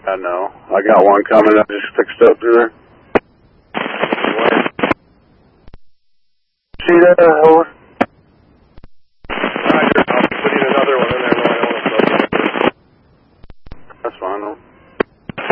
I know. I got one coming. I just fixed up through there. See that?